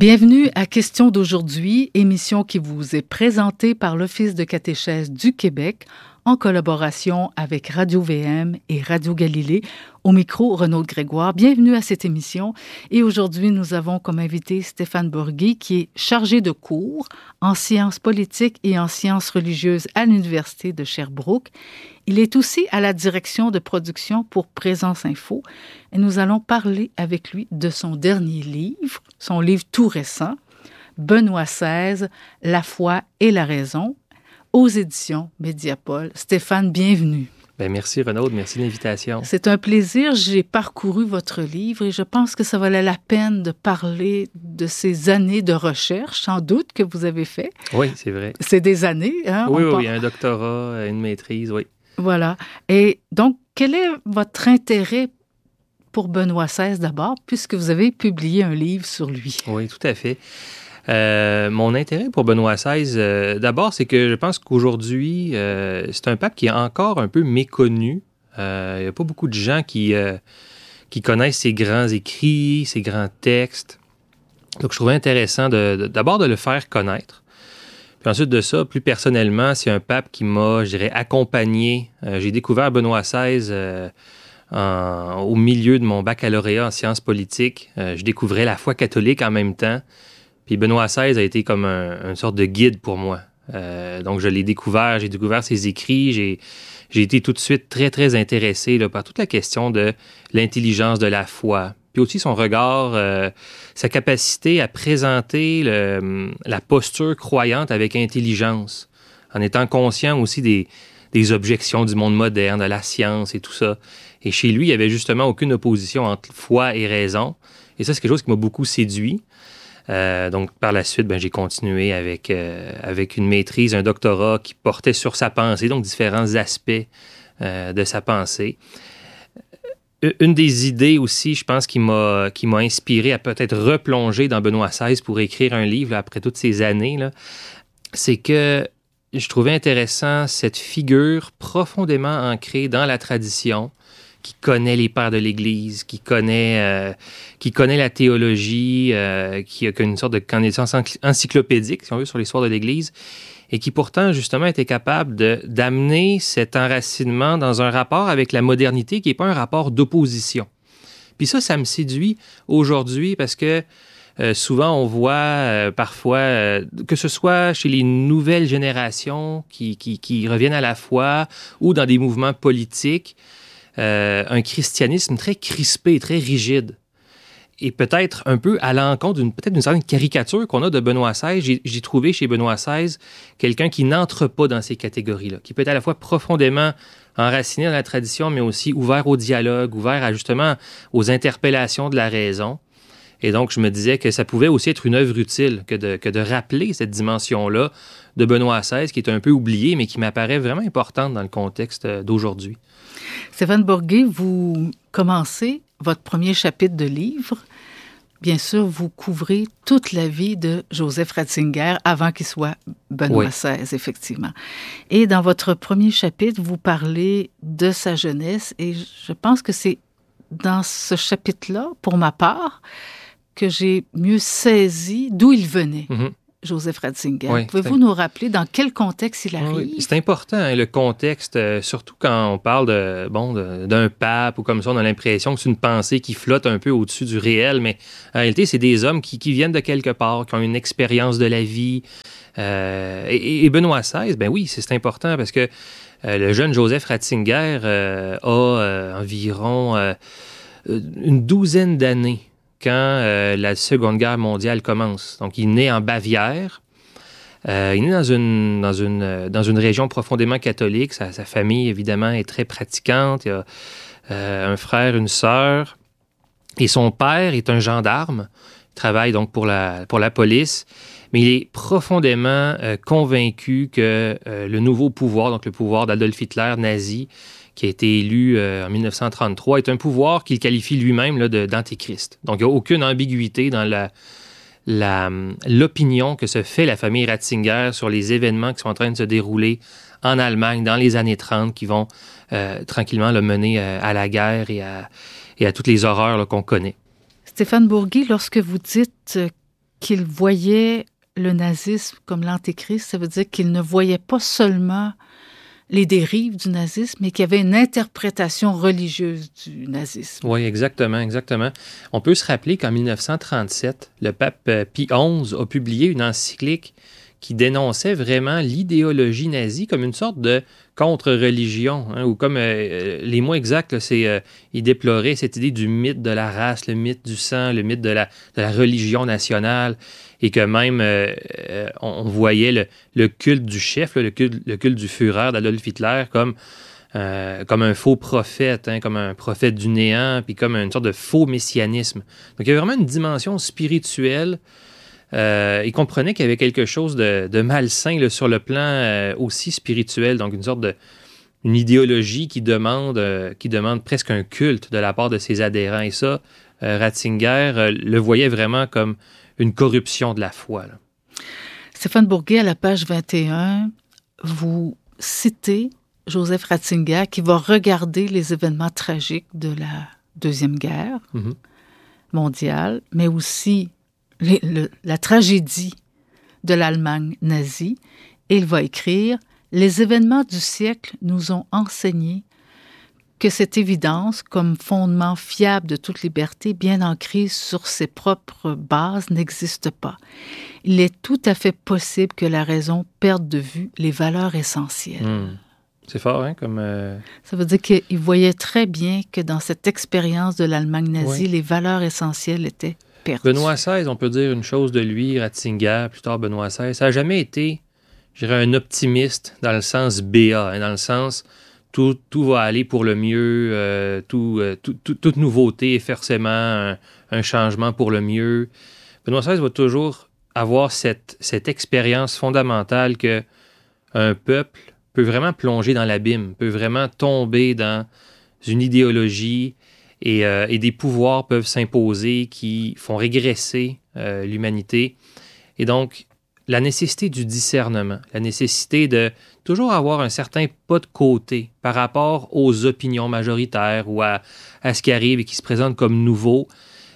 Bienvenue à Question d'aujourd'hui, émission qui vous est présentée par l'Office de catéchèse du Québec en collaboration avec Radio-VM et Radio Galilée. Au micro, Renaud Grégoire. Bienvenue à cette émission. Et aujourd'hui, nous avons comme invité Stéphane Bourgui, qui est chargé de cours en sciences politiques et en sciences religieuses à l'Université de Sherbrooke. Il est aussi à la direction de production pour Présence Info. Et nous allons parler avec lui de son dernier livre, son livre tout récent, Benoît XVI, La foi et la raison, aux éditions Mediapol. Stéphane, bienvenue. Bien, merci Renaud, merci de l'invitation. C'est un plaisir. J'ai parcouru votre livre et je pense que ça valait la peine de parler de ces années de recherche, sans doute, que vous avez fait. Oui, c'est vrai. C'est des années, hein? Oui, un doctorat, une maîtrise, oui. Voilà. Et donc, quel est votre intérêt pour Benoît XVI d'abord, puisque vous avez publié un livre sur lui? Oui, tout à fait. Mon intérêt pour Benoît XVI, d'abord, c'est que je pense qu'aujourd'hui, c'est un pape qui est encore un peu méconnu. Il n'y a pas beaucoup de gens qui connaissent ses grands écrits, ses grands textes. Donc, je trouvais intéressant d'abord de le faire connaître. Puis ensuite de ça, plus personnellement, c'est un pape qui m'a, je dirais, accompagné. J'ai découvert Benoît XVI au milieu de mon baccalauréat en sciences politiques. Je découvrais la foi catholique en même temps. Puis Benoît XVI a été comme une sorte de guide pour moi. Donc, je l'ai découvert, j'ai découvert ses écrits, j'ai été tout de suite très, très intéressé là, par toute la question de l'intelligence de la foi. Puis aussi son regard, sa capacité à présenter la posture croyante avec intelligence, en étant conscient aussi des objections du monde moderne, de la science et tout ça. Et chez lui, il n'y avait justement aucune opposition entre foi et raison. Et ça, c'est quelque chose qui m'a beaucoup séduit. Donc, par la suite, j'ai continué avec une maîtrise, un doctorat qui portait sur sa pensée, donc différents aspects de sa pensée. Une des idées aussi, je pense, qui m'a inspiré à peut-être replonger dans Benoît XVI pour écrire un livre là, après toutes ces années, là, c'est que je trouvais intéressant cette figure profondément ancrée dans la tradition, qui connaît les pères de l'Église, qui connaît la théologie, qui a une sorte de connaissance encyclopédique, si on veut, sur l'histoire de l'Église, et qui pourtant, justement, était capable d'amener cet enracinement dans un rapport avec la modernité qui n'est pas un rapport d'opposition. Puis ça me séduit aujourd'hui parce que souvent, on voit parfois, que ce soit chez les nouvelles générations qui reviennent à la foi ou dans des mouvements politiques, un christianisme très crispé, très rigide. Et peut-être un peu à l'encontre d'une certaine caricature qu'on a de Benoît XVI. J'ai trouvé chez Benoît XVI quelqu'un qui n'entre pas dans ces catégories-là, qui peut être à la fois profondément enraciné dans la tradition, mais aussi ouvert au dialogue, ouvert justement aux interpellations de la raison. Et donc, je me disais que ça pouvait aussi être une œuvre utile que de rappeler cette dimension-là de Benoît XVI, qui est un peu oubliée, mais qui m'apparaît vraiment importante dans le contexte d'aujourd'hui. Stéphane Bourgui, vous commencez votre premier chapitre de livre. Bien sûr, vous couvrez toute la vie de Joseph Ratzinger avant qu'il soit Benoît XVI, effectivement. Et dans votre premier chapitre, vous parlez de sa jeunesse et je pense que c'est dans ce chapitre-là, pour ma part, que j'ai mieux saisi d'où il venait. Mm-hmm. Joseph Ratzinger. Oui, pouvez-vous nous rappeler dans quel contexte il arrive? Oui, c'est important, hein, le contexte, surtout quand on parle d'un pape ou comme ça, on a l'impression que c'est une pensée qui flotte un peu au-dessus du réel, mais en réalité, c'est des hommes qui viennent de quelque part, qui ont une expérience de la vie. Et Benoît XVI, oui, c'est important parce que le jeune Joseph Ratzinger a environ une douzaine d'années quand la Seconde Guerre mondiale commence. Donc, il naît en Bavière. Il est né dans une région profondément catholique. Sa famille, évidemment, est très pratiquante. Il a un frère, une sœur. Et son père est un gendarme. Il travaille donc pour la police. Mais il est profondément convaincu que le nouveau pouvoir, donc le pouvoir d'Adolf Hitler nazi, qui a été élu en 1933, est un pouvoir qu'il qualifie lui-même là, d'antéchrist. Donc, il n'y a aucune ambiguïté dans l'opinion que se fait la famille Ratzinger sur les événements qui sont en train de se dérouler en Allemagne dans les années 30, qui vont tranquillement le mener à la guerre et à toutes les horreurs là, qu'on connaît. Stéphane Bourgui, lorsque vous dites qu'il voyait le nazisme comme l'antéchrist, ça veut dire qu'il ne voyait pas seulement les dérives du nazisme, mais qu'il y avait une interprétation religieuse du nazisme. Oui, exactement, exactement. On peut se rappeler qu'en 1937, le pape Pie XI a publié une encyclique qui dénonçait vraiment l'idéologie nazie comme une sorte de contre-religion, hein, ou comme les mots exacts, là, il déplorait cette idée du mythe de la race, le mythe du sang, le mythe de la religion nationale, et que même on voyait le culte du chef, là, le culte du Führer d'Adolf Hitler comme un faux prophète, hein, comme un prophète du néant, puis comme une sorte de faux messianisme. Donc il y a vraiment une dimension spirituelle. Il comprenait qu'il y avait quelque chose de malsain là, sur le plan aussi spirituel, donc une idéologie qui demande presque un culte de la part de ses adhérents. Et ça, Ratzinger le voyait vraiment comme une corruption de la foi, là. Stéphane Bourguet, à la page 21, vous citez Joseph Ratzinger qui va regarder les événements tragiques de la Deuxième Guerre mondiale, mais aussi la tragédie de l'Allemagne nazie, et il va écrire « Les événements du siècle nous ont enseigné que cette évidence, comme fondement fiable de toute liberté, bien ancrée sur ses propres bases, n'existe pas. Il est tout à fait possible que la raison perde de vue les valeurs essentielles. » C'est fort, hein, comme... Ça veut dire qu'il voyait très bien que dans cette expérience de l'Allemagne nazie, les valeurs essentielles étaient perdues. Benoît XVI, on peut dire une chose de lui, Ratzinger, plus tard Benoît XVI, ça n'a jamais été, je dirais, un optimiste dans le sens BA, hein, dans le sens tout va aller pour le mieux, toute nouveauté est forcément un changement pour le mieux. Benoît XVI va toujours avoir cette expérience fondamentale que un peuple peut vraiment plonger dans l'abîme, peut vraiment tomber dans une idéologie et des pouvoirs peuvent s'imposer qui font régresser l'humanité. Et donc, la nécessité du discernement, la nécessité de toujours avoir un certain pas de côté par rapport aux opinions majoritaires ou à ce qui arrive et qui se présente comme nouveau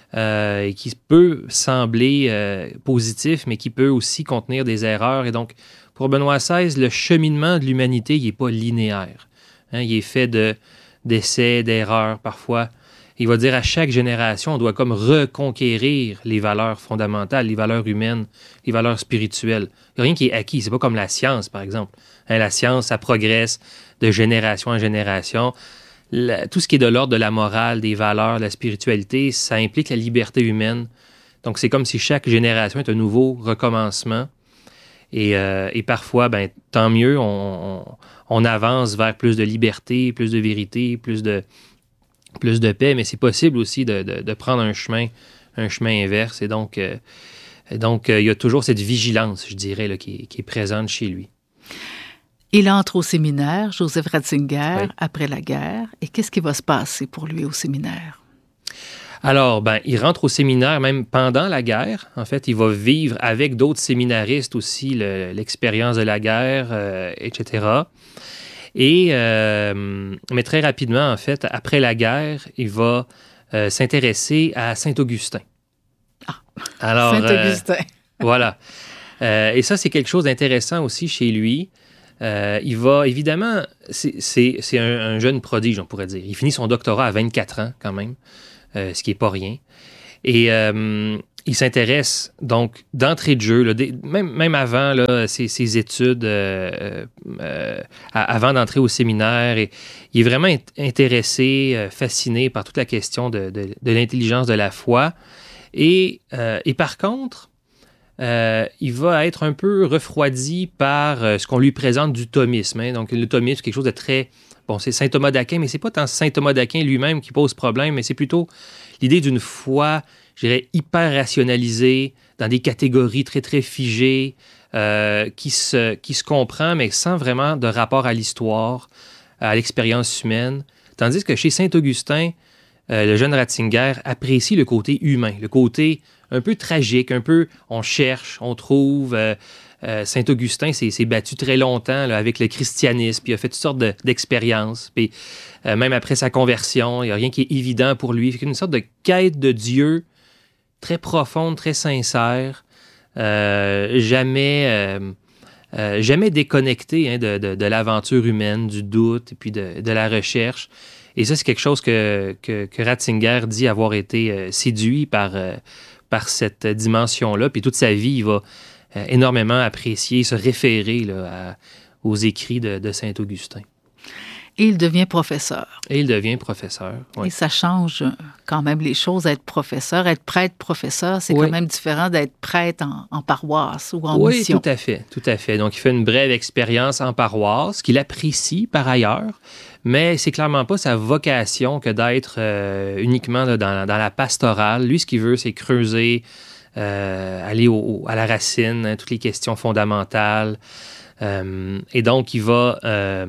et qui peut sembler positif, mais qui peut aussi contenir des erreurs. Et donc, pour Benoît XVI, le cheminement de l'humanité, il n'est pas linéaire. Hein, il est fait d'essais, d'erreurs parfois. Il va dire à chaque génération, on doit comme reconquérir les valeurs fondamentales, les valeurs humaines, les valeurs spirituelles. Il n'y a rien qui est acquis. C'est pas comme la science, par exemple. Hein, la science, ça progresse de génération en génération. Tout ce qui est de l'ordre de la morale, des valeurs, de la spiritualité, ça implique la liberté humaine. Donc, c'est comme si chaque génération est un nouveau recommencement. Et parfois, ben, tant mieux, on avance vers plus de liberté, plus de vérité, plus de paix, mais c'est possible aussi de prendre un chemin inverse. Et donc, il y a toujours cette vigilance, je dirais, là, qui est présente chez lui. Il entre au séminaire, Joseph Ratzinger, oui, après la guerre. Et qu'est-ce qui va se passer pour lui au séminaire? Alors, il rentre au séminaire même pendant la guerre. En fait, il va vivre avec d'autres séminaristes aussi l'expérience de la guerre, etc. Mais très rapidement, en fait, après la guerre, il va s'intéresser à Saint-Augustin. Alors, Saint-Augustin. Voilà. Et ça, c'est quelque chose d'intéressant aussi chez lui. Il va, évidemment, c'est un jeune prodige, on pourrait dire. Il finit son doctorat à 24 ans, quand même, ce qui n'est pas rien. Et il s'intéresse, donc, d'entrée de jeu, là, même avant là, ses études, avant d'entrer au séminaire, et il est vraiment intéressé, fasciné par toute la question de l'intelligence de la foi. Et par contre, il va être un peu refroidi par ce qu'on lui présente du thomisme. Hein. Donc, le thomisme, c'est quelque chose de très... Bon, c'est saint Thomas d'Aquin, mais c'est pas tant saint Thomas d'Aquin lui-même qui pose problème, mais c'est plutôt l'idée d'une foi, je dirais, hyper rationalisée, dans des catégories très, très figées, qui se comprend, mais sans vraiment de rapport à l'histoire, à l'expérience humaine. Tandis que chez Saint-Augustin, le jeune Ratzinger apprécie le côté humain, le côté un peu tragique, un peu on cherche, on trouve. Saint-Augustin s'est battu très longtemps là, avec le christianisme, puis il a fait toutes sortes d'expériences. Puis même après sa conversion, il n'y a rien qui est évident pour lui. Il fait une sorte de quête de Dieu très profonde, très sincère. jamais déconnecté de l'aventure humaine, du doute et puis de la recherche. Et ça, c'est quelque chose que Ratzinger dit avoir été séduit par cette dimension-là. Puis toute sa vie, il va énormément apprécier, se référer là, aux écrits de Saint-Augustin. Et il devient professeur. Et il devient professeur, oui. Et ça change quand même les choses, être professeur. Être prêtre-professeur, c'est quand même différent d'être prêtre en paroisse ou en mission. Oui, tout à fait. Donc, il fait une brève expérience en paroisse, qu'il apprécie par ailleurs, mais c'est clairement pas sa vocation que d'être uniquement là, dans la pastorale. Lui, ce qu'il veut, c'est creuser, aller à la racine, hein, toutes les questions fondamentales. Et donc, il va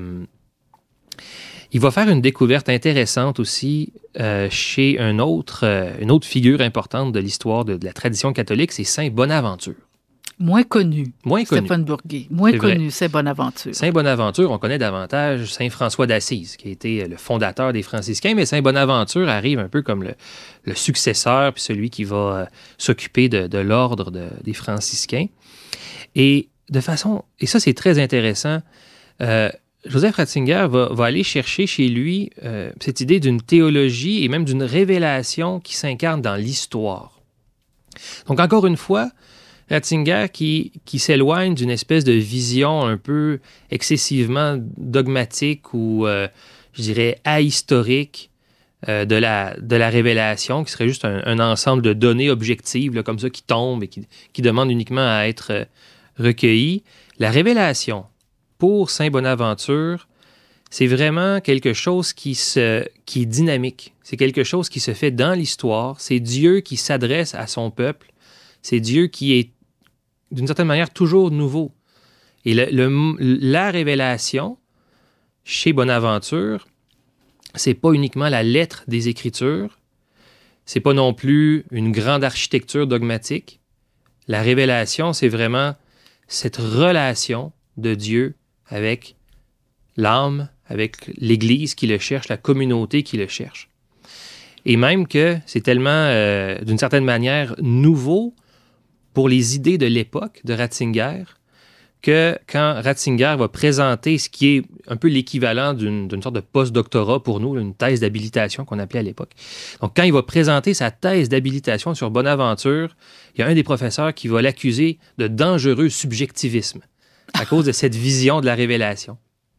faire une découverte intéressante aussi chez une autre figure importante de l'histoire de la tradition catholique, c'est Saint Bonaventure. Moins connu. Stéphane Bourguet. Moins connu, Saint Bonaventure. Saint Bonaventure, on connaît davantage Saint François d'Assise, qui a été le fondateur des franciscains, mais Saint Bonaventure arrive un peu comme le successeur, puis celui qui va s'occuper de l'ordre des franciscains. Et ça c'est très intéressant, Joseph Ratzinger va aller chercher chez lui cette idée d'une théologie et même d'une révélation qui s'incarne dans l'histoire. Donc, encore une fois, Ratzinger qui s'éloigne d'une espèce de vision un peu excessivement dogmatique ou, je dirais, ahistorique de la révélation, qui serait juste un ensemble de données objectives, là, comme ça, qui tombent et qui demandent uniquement à être recueillies. La révélation, pour Saint Bonaventure, c'est vraiment quelque chose qui est dynamique. C'est quelque chose qui se fait dans l'histoire. C'est Dieu qui s'adresse à son peuple. C'est Dieu qui est, d'une certaine manière, toujours nouveau. Et la révélation, chez Bonaventure, c'est pas uniquement la lettre des Écritures. C'est pas non plus une grande architecture dogmatique. La révélation, c'est vraiment cette relation de Dieu avec l'âme, avec l'Église qui le cherche, la communauté qui le cherche. Et même que c'est tellement, d'une certaine manière, nouveau pour les idées de l'époque de Ratzinger, que quand Ratzinger va présenter ce qui est un peu l'équivalent d'une sorte de post-doctorat pour nous, une thèse d'habilitation qu'on appelait à l'époque. Donc, quand il va présenter sa thèse d'habilitation sur Bonaventure, il y a un des professeurs qui va l'accuser de dangereux subjectivisme à cause de cette vision de la révélation.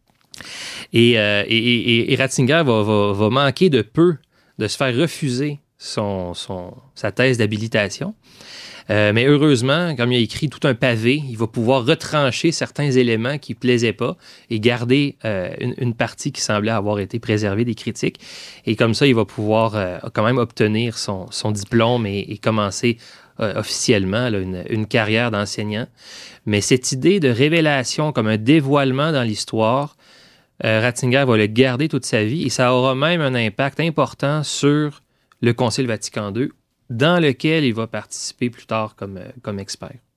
Et Ratzinger va manquer de peu de se faire refuser sa thèse d'habilitation. Mais heureusement, comme il a écrit tout un pavé, il va pouvoir retrancher certains éléments qui ne plaisaient pas et garder une partie qui semblait avoir été préservée des critiques. Et comme ça, il va pouvoir quand même obtenir son diplôme et commencer officiellement là, une carrière d'enseignant. Mais cette idée de révélation comme un dévoilement dans l'histoire, Ratzinger va le garder toute sa vie et ça aura même un impact important sur le Concile Vatican II, dans lequel il va participer plus tard comme expert.